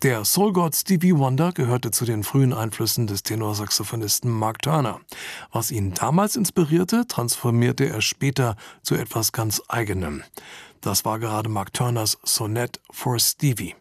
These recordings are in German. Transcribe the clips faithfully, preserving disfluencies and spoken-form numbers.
Der Soulgott Stevie Wonder gehörte zu den frühen Einflüssen des Tenorsaxophonisten Mark Turner. Was ihn damals inspirierte, transformierte er später zu etwas ganz Eigenem. Das war gerade Mark Turners Sonett for Stevie.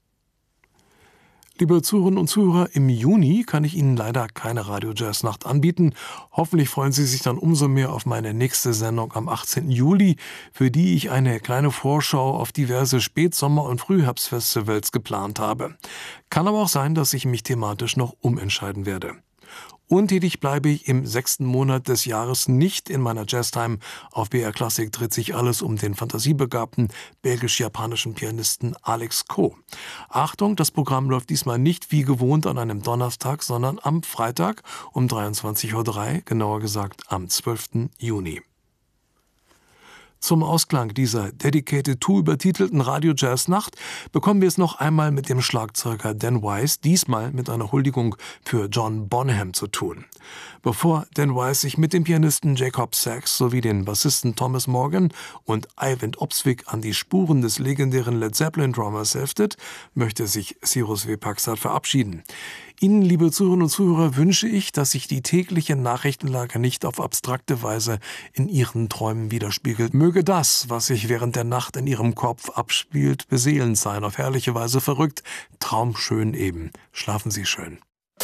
Liebe Zuhörerinnen und Zuhörer, im Juni kann ich Ihnen leider keine Radio-Jazz-Nacht anbieten. Hoffentlich freuen Sie sich dann umso mehr auf meine nächste Sendung am achtzehnten Juli, für die ich eine kleine Vorschau auf diverse Spätsommer- und Frühherbstfestivals geplant habe. Kann aber auch sein, dass ich mich thematisch noch umentscheiden werde. Untätig bleibe ich im sechsten Monat des Jahres nicht in meiner Jazztime. Auf B R Classic dreht sich alles um den fantasiebegabten belgisch-japanischen Pianisten Alex Ko. Achtung, das Programm läuft diesmal nicht wie gewohnt an einem Donnerstag, sondern am Freitag um dreiundzwanzig Uhr drei, genauer gesagt am zwölften Juni. Zum Ausklang dieser Dedicated Two übertitelten Radio-Jazz-Nacht bekommen wir es noch einmal mit dem Schlagzeuger Dan Weiss, diesmal mit einer Huldigung für John Bonham zu tun. Bevor Dan Weiss sich mit dem Pianisten Jacob Sachs sowie den Bassisten Thomas Morgan und Eivind Opsvik an die Spuren des legendären Led Zeppelin-Drummers heftet, möchte sich Cyrus W. Paxat verabschieden. Ihnen, liebe Zuhörerinnen und Zuhörer, wünsche ich, dass sich die tägliche Nachrichtenlage nicht auf abstrakte Weise in Ihren Träumen widerspiegelt. Möge das, was sich während der Nacht in Ihrem Kopf abspielt, beseelend sein, auf herrliche Weise verrückt, traumschön eben. Schlafen Sie schön.